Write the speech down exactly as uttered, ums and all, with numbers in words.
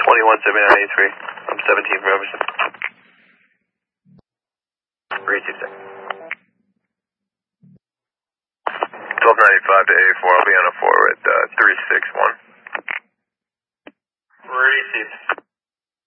twenty-one seventy-nine eighty-three. I'm seventeen from Emerson. three two six. twelve ninety-five to eighty-four. I'll be on a four at uh, three.